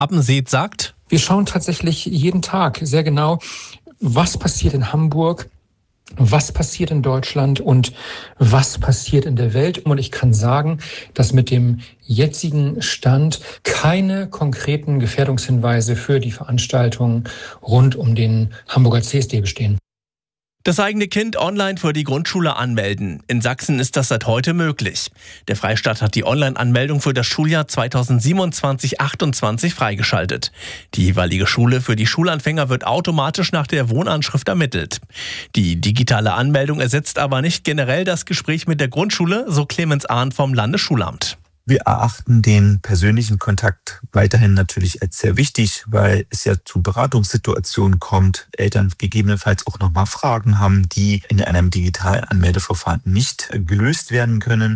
Appenseeth sagt: Wir schauen tatsächlich jeden Tag sehr genau, was passiert in Hamburg, was passiert in Deutschland und was passiert in der Welt. Und ich kann sagen, dass mit dem jetzigen Stand keine konkreten Gefährdungshinweise für die Veranstaltungen rund um den Hamburger CSD bestehen. Das eigene Kind online für die Grundschule anmelden. In Sachsen ist das seit heute möglich. Der Freistaat hat die Online-Anmeldung für das Schuljahr 2027/28 freigeschaltet. Die jeweilige Schule für die Schulanfänger wird automatisch nach der Wohnanschrift ermittelt. Die digitale Anmeldung ersetzt aber nicht generell das Gespräch mit der Grundschule, so Clemens Ahn vom Landesschulamt. Wir erachten den persönlichen Kontakt weiterhin natürlich als sehr wichtig, weil es ja zu Beratungssituationen kommt, Eltern gegebenenfalls auch nochmal Fragen haben, die in einem digitalen Anmeldeverfahren nicht gelöst werden können.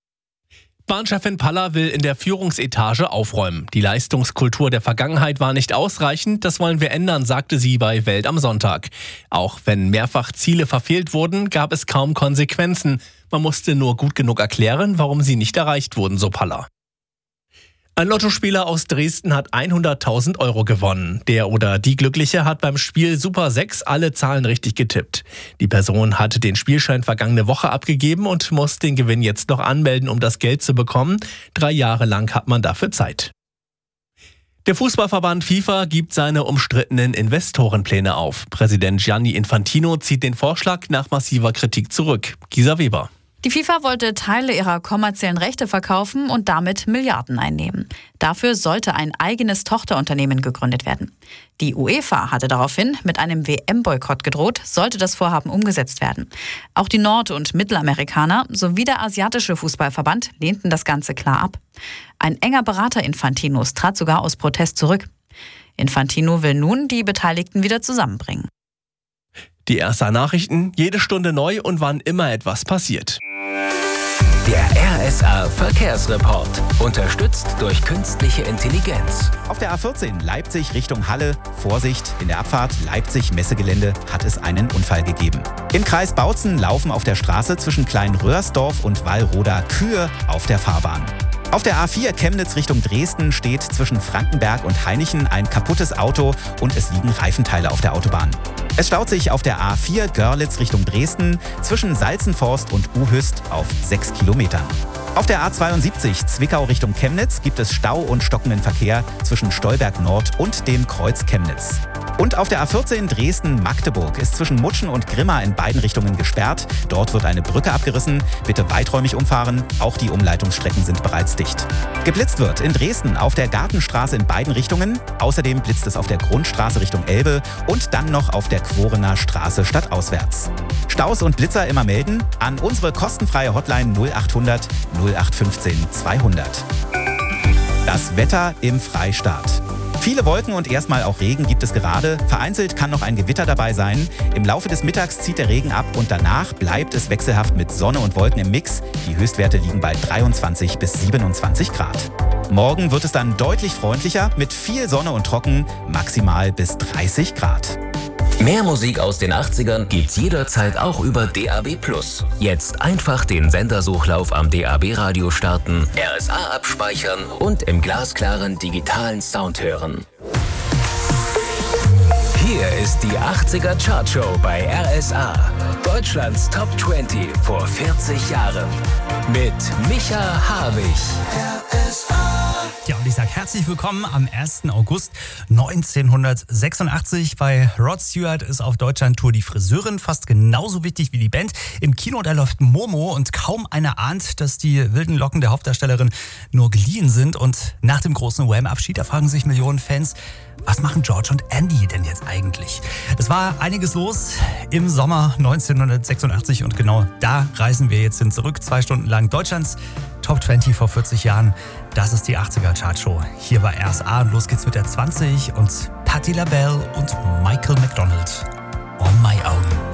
Bahnchefin Paller will in der Führungsetage aufräumen. Die Leistungskultur der Vergangenheit war nicht ausreichend, das wollen wir ändern, sagte sie bei Welt am Sonntag. Auch wenn mehrfach Ziele verfehlt wurden, gab es kaum Konsequenzen. Man musste nur gut genug erklären, warum sie nicht erreicht wurden, so Paller. Ein Lottospieler aus Dresden hat 100.000 € gewonnen. Der oder die Glückliche hat beim Spiel Super 6 alle Zahlen richtig getippt. Die Person hatte den Spielschein vergangene Woche abgegeben und muss den Gewinn jetzt noch anmelden, um das Geld zu bekommen. 3 Jahre lang hat man dafür Zeit. Der Fußballverband FIFA gibt seine umstrittenen Investorenpläne auf. Präsident Gianni Infantino zieht den Vorschlag nach massiver Kritik zurück. Gisa Weber. Die FIFA wollte Teile ihrer kommerziellen Rechte verkaufen und damit Milliarden einnehmen. Dafür sollte ein eigenes Tochterunternehmen gegründet werden. Die UEFA hatte daraufhin mit einem WM-Boykott gedroht, sollte das Vorhaben umgesetzt werden. Auch die Nord- und Mittelamerikaner sowie der asiatische Fußballverband lehnten das Ganze klar ab. Ein enger Berater Infantinos trat sogar aus Protest zurück. Infantino will nun die Beteiligten wieder zusammenbringen. Die RSA Nachrichten, jede Stunde neu und wann immer etwas passiert. Der RSA Verkehrsreport, unterstützt durch künstliche Intelligenz. Auf der A14 Leipzig Richtung Halle, Vorsicht, in der Abfahrt Leipzig-Messegelände hat es einen Unfall gegeben. Im Kreis Bautzen laufen auf der Straße zwischen Kleinröhrsdorf und Wallroda Kühe auf der Fahrbahn. Auf der A4 Chemnitz Richtung Dresden steht zwischen Frankenberg und Hainichen ein kaputtes Auto und es liegen Reifenteile auf der Autobahn. Es staut sich auf der A4 Görlitz Richtung Dresden zwischen Salzenforst und Uhüst auf 6 Kilometern. Auf der A72 Zwickau Richtung Chemnitz gibt es Stau und stockenden Verkehr zwischen Stolberg Nord und dem Kreuz Chemnitz. Und auf der A14 Dresden-Magdeburg ist zwischen Mutschen und Grimma in beiden Richtungen gesperrt. Dort wird eine Brücke abgerissen. Bitte weiträumig umfahren. Auch die Umleitungsstrecken sind bereits dicht. Geblitzt wird in Dresden auf der Gartenstraße in beiden Richtungen. Außerdem blitzt es auf der Grundstraße Richtung Elbe und dann noch auf der Quorener Straße stadtauswärts. Staus und Blitzer immer melden an unsere kostenfreie Hotline 0800 0815 200. Das Wetter im Freistaat. Viele Wolken und erstmal auch Regen gibt es gerade. Vereinzelt kann noch ein Gewitter dabei sein. Im Laufe des Mittags zieht der Regen ab und danach bleibt es wechselhaft mit Sonne und Wolken im Mix. Die Höchstwerte liegen bei 23 bis 27 Grad. Morgen wird es dann deutlich freundlicher mit viel Sonne und trocken, maximal bis 30 Grad. Mehr Musik aus den 80ern gibt's jederzeit auch über DAB+. Jetzt einfach den Sendersuchlauf am DAB-Radio starten, RSA abspeichern und im glasklaren digitalen Sound hören. Hier ist die 80er Chartshow bei RSA. Deutschlands Top 20 vor 40 Jahren. Mit Micha Havig. Ja, und ich sage herzlich willkommen am 1. August 1986. Bei Rod Stewart ist auf Deutschland-Tour die Friseurin fast genauso wichtig wie die Band. Im Kino, da läuft Momo und kaum einer ahnt, dass die wilden Locken der Hauptdarstellerin nur geliehen sind. Und nach dem großen Wham-Abschied, da fragen sich Millionen Fans, was machen George und Andy denn jetzt eigentlich? Es war einiges los im Sommer 1986 und genau da reisen wir jetzt hin zurück. 2 Stunden lang Deutschlands Top 20 vor 40 Jahren. Das ist die 80er Chartshow hier bei RSA. Und los geht's mit der 20 und Patti LaBelle und Michael McDonald. On My Own.